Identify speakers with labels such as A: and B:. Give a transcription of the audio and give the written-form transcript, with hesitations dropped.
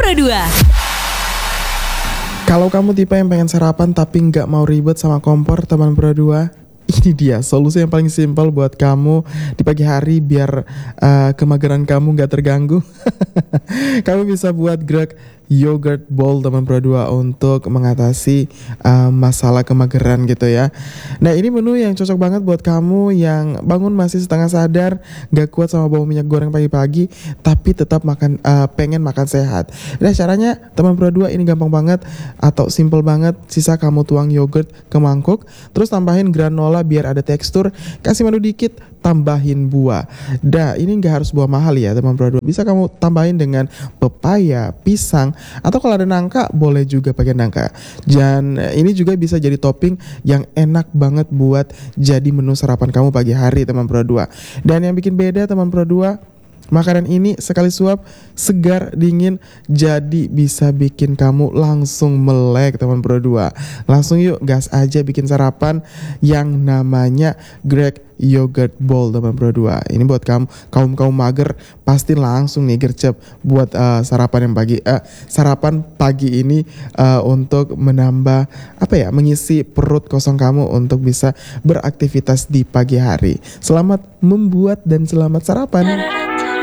A: Pro 2.
B: Kalau kamu tipe yang pengen sarapan tapi nggak mau ribet sama kompor teman Pro 2, ini dia solusi yang paling simpel buat kamu di pagi hari biar kemageran kamu nggak terganggu. Kamu bisa buat Greg yogurt bowl teman Pro 2 untuk mengatasi masalah kemageran gitu ya. Nah, ini menu yang cocok banget buat kamu yang bangun masih setengah sadar, gak kuat sama bau minyak goreng pagi-pagi, tapi tetap pengen makan sehat. Nah, caranya teman Pro 2 ini gampang banget atau simple banget. Sisa kamu tuang yogurt ke mangkuk, terus tambahin granola biar ada tekstur, kasih madu dikit, tambahin buah. Dah, ini gak harus buah mahal ya teman Pro 2. Bisa kamu tambahin dengan pepaya, pisang, atau kalau ada nangka boleh juga pakai nangka. Dan ini juga bisa jadi topping yang enak banget buat jadi menu sarapan kamu pagi hari teman Pro 2. Dan yang bikin beda teman Pro 2, makanan ini sekali suap segar dingin, jadi bisa bikin kamu langsung melek teman Pro 2. Langsung yuk gas aja bikin sarapan yang namanya Greg yogurt bowl teman Pro 2. Ini buat kaum mager pasti langsung nih gercep buat sarapan pagi ini untuk menambah mengisi perut kosong kamu untuk bisa beraktivitas di pagi hari. Selamat membuat dan selamat sarapan.